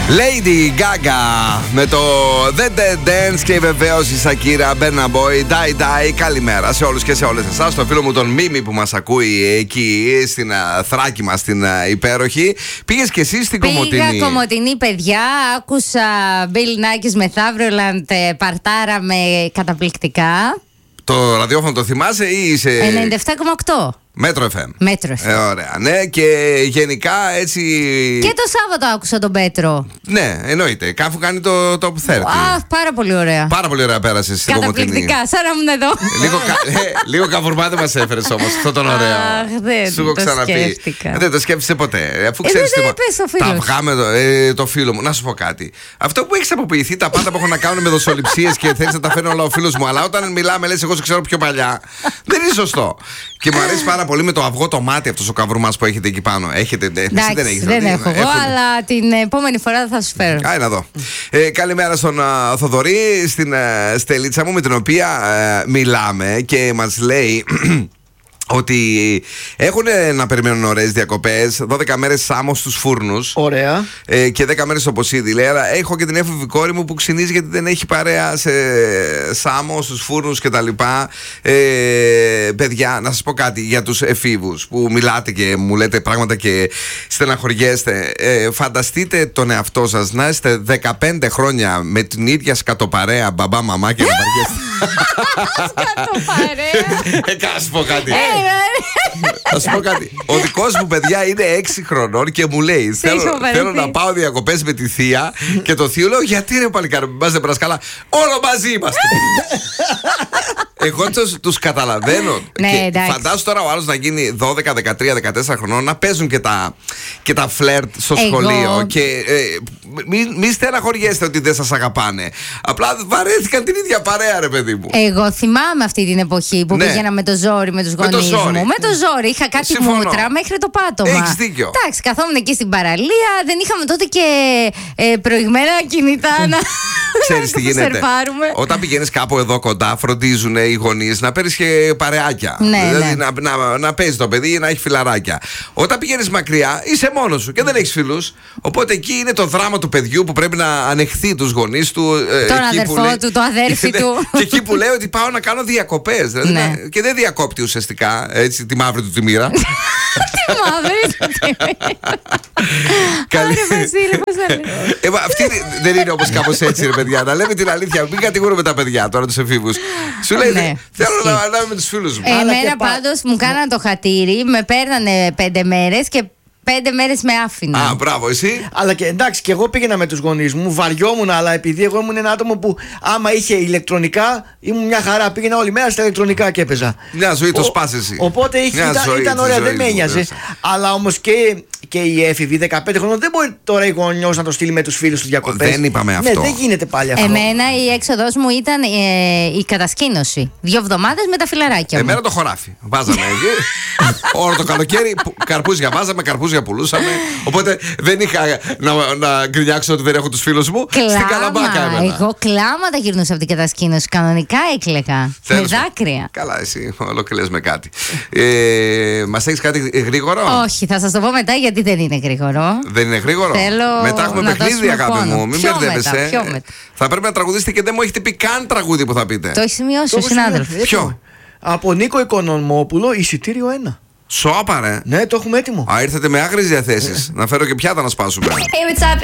Lady Gaga με το The Dead Dance και βεβαίως η Σακύρα, Burna Boy, Die Die. Καλημέρα σε όλους και σε όλες εσάς. Το φίλο μου τον Μίμη που μας ακούει εκεί στην Θράκη μας, στην υπέροχη. Πήγες και εσύ στην Κομοτηνή? Πήγα Κομοτηνή, παιδιά. Άκουσα Bill Nackis με Methávριολαντ, παρτάραμε καταπληκτικά. Το ραδιόφωνο το θυμάσαι ή είσαι? 97,8. Μέτρο FM. Μέτρο FM. Ωραία, ναι, και γενικά έτσι. Και το Σάββατο άκουσα τον Πέτρο. Ναι, εννοείται. Κάπου κάνει το top 30. Πάρα πολύ ωραία. Πάρα πολύ ωραία πέρασε στην Κομοτηνή. Καταπληκτικά, σαν να ήμουν εδώ. Λίγο καβουρμά δεν μας έφερες όμως αυτό τον ωραίο. Αχ, δεν σου έχω το ξαναπεί. σκέφτηκα. Δεν το σκέφτεσαι ποτέ. Αφού ξέρεις δεν είπες το φίλο τα αυγά με το φίλο μου. Να σου πω κάτι. Αυτό που έχεις αποποιηθεί, τα πάντα που έχουν να κάνουν με δοσοληψίες και θέλεις να τα φέρνει όλα ο φίλος μου, αλλά όταν μιλάμε λες εγώ σε ξέρω πιο παλιά. Δεν είναι σωστό. Και μου αρέσει πάρα πολύ με το αυγό το μάτι αυτός ο καβουρμάς που έχετε εκεί πάνω. Έχετε? Εντάξει, δεν έχεις. Δεν έχω εγώ, αλλά την επόμενη φορά θα σου φέρω. Άι να δω. Καλημέρα στον Θοδωρή, στην Στελίτσα μου με την οποία μιλάμε και μας λέει ότι έχουν να περιμένουν ωραίες διακοπές, 12 μέρες Σάμο στους φούρνους. Ωραία. Και 10 μέρες στο Ποσίδι. Λέει, αλλά έχω και την έφηβη κόρη μου που ξυνίζει γιατί δεν έχει παρέα σε Σάμο, στους φούρνους κτλ. Παιδιά, να σας πω κάτι για τους εφήβους που μιλάτε και μου λέτε πράγματα και στεναχωριέστε. Φανταστείτε τον εαυτό σας να είστε 15 χρόνια με την ίδια σκατοπαρέα μπαμπά, μαμά και να βαριέστε. Σκατοπαρέα. Να σου πω κάτι. Θα σου πω κάτι. Ο δικός μου, παιδιά, είναι 6 χρονών και μου λέει: Θέλω να πάω διακοπές με τη θεία. Και το θείο λέω: Γιατί ρε παλικάρι, μην πας δεν περάσει καλά. Όλο μαζί είμαστε. Εγώ τους καταλαβαίνω. Και φαντάσου τώρα ο άλλος να γίνει 12, 13, 14 χρονών, να παίζουν και τα φλερτ στο σχολείο. Και μη στεναχωριέστε ότι δεν σας αγαπάνε. Απλά βαρέθηκαν την ίδια παρέα, ρε παιδί μου. Εγώ θυμάμαι αυτή την εποχή που πήγαινα με το ζόρι με τους γονείς μου. Με το ζόρι. Είχα κάτι μούτρα μέχρι το πάτωμα. Έχεις δίκιο. Εντάξει, καθόμουν εκεί στην παραλία. Δεν είχαμε τότε και προηγμένα κινητά να. Ξέρεις τι γίνεται. Όταν πηγαίνεις κάπου εδώ κοντά, φροντίζουν οι γονείς να παίρνεις και παρεάκια. Δηλαδή να παίζει το παιδί ή να έχει φιλαράκια. Όταν πηγαίνεις μακριά, είσαι μόνος σου και δεν έχεις φίλους. Οπότε εκεί είναι το δράμα του παιδιού που πρέπει να ανεχθεί τους γονείς του. Τον αδερφό του, το αδέρφι του. Και εκεί που λέει ότι πάω να κάνω διακοπές. Και δεν διακόπτει ουσιαστικά έτσι, τη μαύρη του τη μοίρα. Τη μαύρη του τη μοίρα. Καλή Βασίλη, πώς θα λέει. Αυτή δεν είναι όμως κάπως έτσι, ρε παιδιά. Να λέμε την αλήθεια. Μην κατηγορούμε τα παιδιά τώρα, τους εφήβους. Σου λέει θέλω να είμαι με τους φίλους μου. Εμένα πάντως μου κάναν το χατήρι, με παίρνανε 5 μέρες και 5 μέρες με άφηνα. Α, μπράβο, εσύ. Αλλά και εντάξει, και εγώ πήγαινα με τους γονείς μου, βαριόμουν, αλλά επειδή εγώ ήμουν ένα άτομο που άμα είχε ηλεκτρονικά, ήμουν μια χαρά. Πήγαινα όλη μέρα στα ηλεκτρονικά και έπαιζα. Μια ζωή το σπάσε εσύ. Οπότε ήταν ωραία, δεν με ένοιαζε. Αλλά όμως και η έφηβη 15 χρονών δεν μπορεί τώρα η γονιός να το στείλει με τους φίλους του διακοπές. Δεν είπαμε αυτό. Ναι, δεν γίνεται πάλι αυτό. Εμένα η έξοδος μου ήταν η κατασκήνωση. 2 εβδομάδες με τα φιλαράκια μου. Εμένα το χωράφι. Βάζαμε εκεί. Όλο το καλοκαίρι καρπούζια βάζαμε, καρπούζια πουλούσαμε. Οπότε δεν είχα να γκρινιάξω ότι δεν έχω τους φίλους μου. Στην Καλαμπάκα έμενα. Εγώ κλάματα γυρνούσα από την κατασκήνωση. Κανονικά έκλαιγα. Με δάκρυα. Καλά, εσύ όλο και λες με κάτι. Μας έχεις κάτι γρήγορο? Όχι, θα σας το πω μετά γιατί δεν είναι γρήγορο. Δεν είναι γρήγορο. Μετά έχουμε παιχνίδι, αγάπη μου. Μην μπερδεύεσαι. Θα πρέπει να τραγουδήσετε και δεν μου έχετε πει καν τραγούδι που θα πείτε. Το έχει σημειώσει ο συνάδελφος. Ποιο? Από Νίκο Οικονομόπουλο, εισιτήριο 1. Σώπα, ρε. Ναι, το έχουμε έτοιμο. Ήρθατε με άγριες διαθέσεις. Να φέρω και πιάτα να σπάσουμε. Hey, what's up?